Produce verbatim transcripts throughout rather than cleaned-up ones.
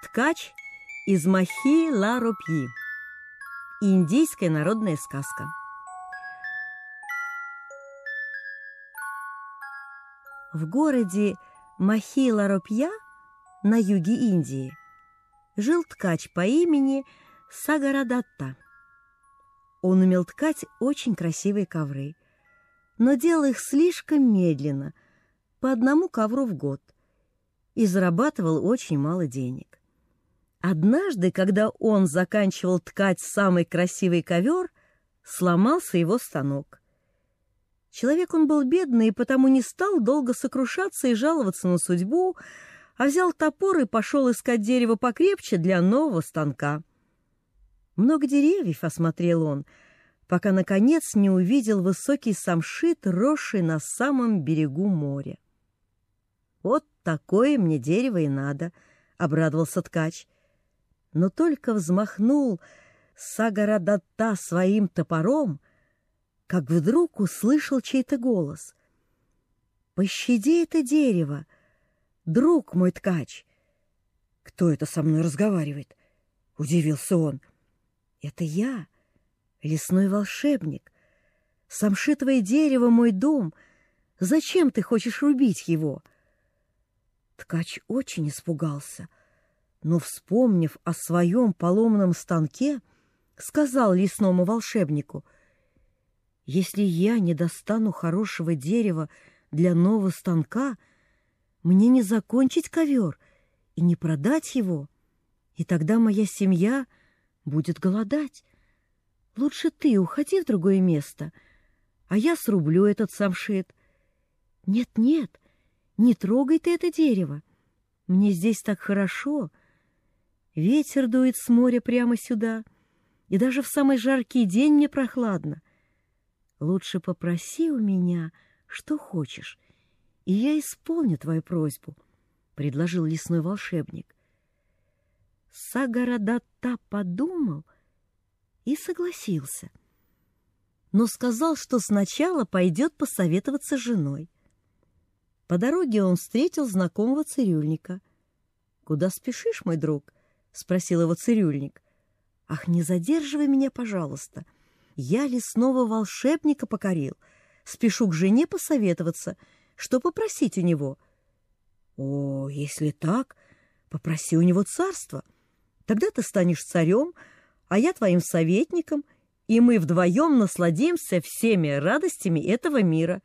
Ткач из Махи-ла-Ропьи. Индийская народная сказка. В городе Махи-ла-Ропья на юге Индии жил ткач по имени Сагарадатта. Он умел ткать очень красивые ковры, но делал их слишком медленно, по одному ковру в год, и зарабатывал очень мало денег. Однажды, когда он заканчивал ткать самый красивый ковер, сломался его станок. Человек он был бедный, и потому не стал долго сокрушаться и жаловаться на судьбу, а взял топор и пошел искать дерево покрепче для нового станка. Много деревьев осмотрел он, пока, наконец, не увидел высокий самшит, росший на самом берегу моря. «Вот такое мне дерево и надо», — обрадовался ткач. Но только взмахнул Сагарадатта своим топором, как вдруг услышал чей-то голос. «Пощади это дерево, друг мой ткач!» «Кто это со мной разговаривает?» — удивился он. «Это я, лесной волшебник. Самшитовое дерево — мой дом. Зачем ты хочешь рубить его?» Ткач очень испугался, но, вспомнив о своем поломанном станке, сказал лесному волшебнику: «Если я не достану хорошего дерева для нового станка, мне не закончить ковер и не продать его, и тогда моя семья будет голодать. Лучше ты уходи в другое место, а я срублю этот самшит». «Нет-нет, не трогай ты это дерево. Мне здесь так хорошо. Ветер дует с моря прямо сюда, и даже в самый жаркий день мне прохладно. Лучше попроси у меня, что хочешь, и я исполню твою просьбу», — предложил лесной волшебник. Сагарадатта подумал и согласился, но сказал, что сначала пойдет посоветоваться с женой. По дороге он встретил знакомого цирюльника. «Куда спешишь, мой друг?» — спросил его цирюльник. «Ах, не задерживай меня, пожалуйста. Я лесного волшебника покорил. Спешу к жене посоветоваться, что попросить у него». «О, если так, попроси у него царство. Тогда ты станешь царем, а я твоим советником, и мы вдвоем насладимся всеми радостями этого мира».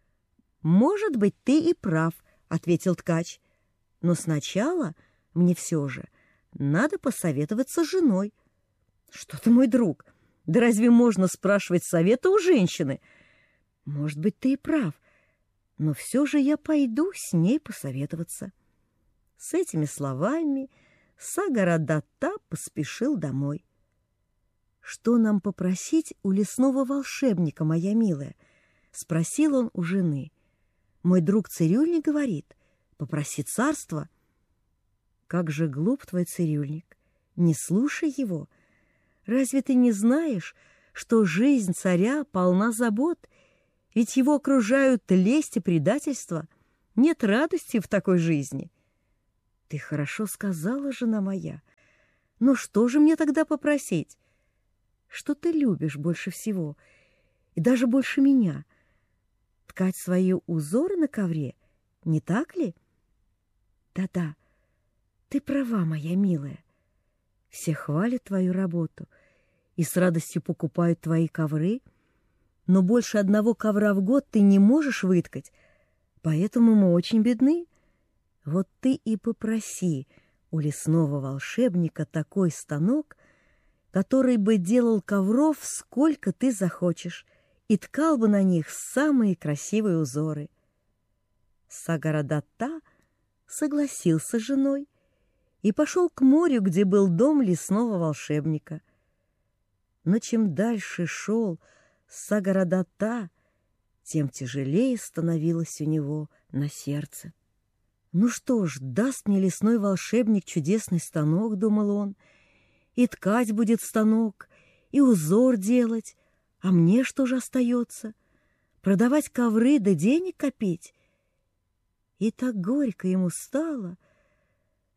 «Может быть, ты и прав», — ответил ткач. «Но сначала мне все же надо посоветоваться с женой». «Что ты, мой друг? Да разве можно спрашивать совета у женщины?» «Может быть, ты и прав, но все же я пойду с ней посоветоваться». С этими словами Сагарадатта поспешил домой. «Что нам попросить у лесного волшебника, моя милая?» — спросил он у жены. «Мой друг цирюльник говорит, попроси царство». «Как же глуп твой цирюльник! Не слушай его! Разве ты не знаешь, что жизнь царя полна забот, ведь его окружают лесть и предательство? Нет радости в такой жизни». «Ты хорошо сказала, жена моя. Но что же мне тогда попросить? Что ты любишь больше всего, и даже больше меня? Ткать свои узоры на ковре, не так ли?» «Да-да, ты права, моя милая. Все хвалят твою работу и с радостью покупают твои ковры, но больше одного ковра в год ты не можешь выткать, поэтому мы очень бедны. Вот ты и попроси у лесного волшебника такой станок, который бы делал ковров сколько ты захочешь и ткал бы на них самые красивые узоры». Сагарадатта согласился с женой и пошел к морю, где был дом лесного волшебника. Но чем дальше шел Сагарадатта, тем тяжелее становилось у него на сердце. «Ну что ж, даст мне лесной волшебник чудесный станок, — думал он, — и ткать будет станок, и узор делать, а мне что же остается? Продавать ковры да денег копить?» И так горько ему стало,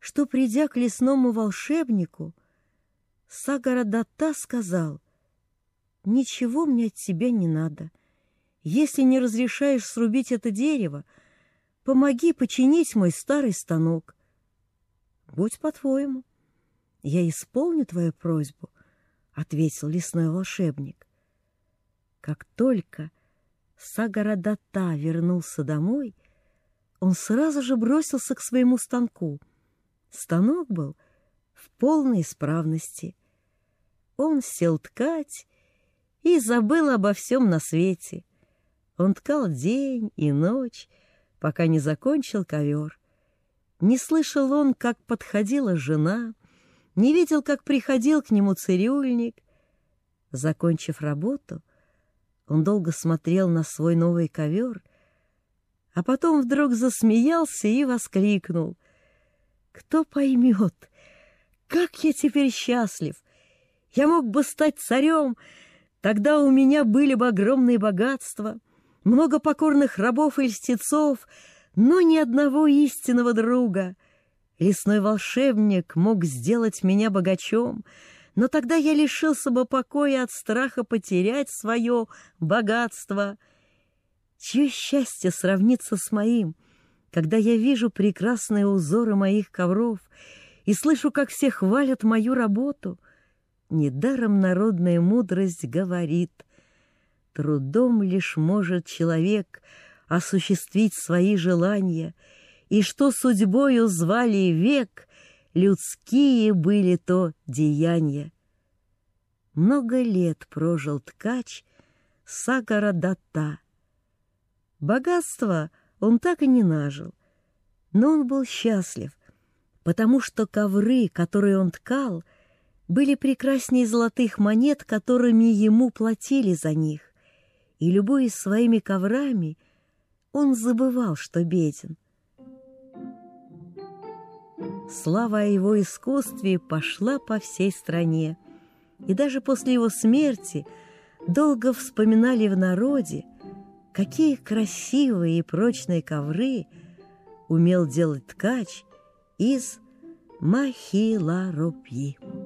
что, придя к лесному волшебнику, Сагарадатта сказал: «Ничего мне от тебя не надо. Если не разрешаешь срубить это дерево, помоги починить мой старый станок». «Будь по-твоему, я исполню твою просьбу», — ответил лесной волшебник. Как только Сагарадатта вернулся домой, он сразу же бросился к своему станку. Станок был в полной исправности. Он сел ткать и забыл обо всем на свете. Он ткал день и ночь, пока не закончил ковер. Не слышал он, как подходила жена, не видел, как приходил к нему цирюльник. Закончив работу, он долго смотрел на свой новый ковер, а потом вдруг засмеялся и воскликнул: «Кто поймет, как я теперь счастлив! Я мог бы стать царем, тогда у меня были бы огромные богатства, много покорных рабов и льстецов, но ни одного истинного друга. Лесной волшебник мог сделать меня богачом, но тогда я лишился бы покоя от страха потерять свое богатство. Чье счастье сравнится с моим, когда я вижу прекрасные узоры моих ковров и слышу, как все хвалят мою работу? Недаром народная мудрость говорит: трудом лишь может человек осуществить свои желания, и что судьбою звали век, людские были то деяния». Много лет прожил ткач Сагарадатта. Богатства он так и не нажил, но он был счастлив, потому что ковры, которые он ткал, были прекраснее золотых монет, которыми ему платили за них, и, любуясь своими коврами, он забывал, что беден. Слава о его искусстве пошла по всей стране, и даже после его смерти долго вспоминали в народе, какие красивые и прочные ковры умел делать ткач из Махиларопьи.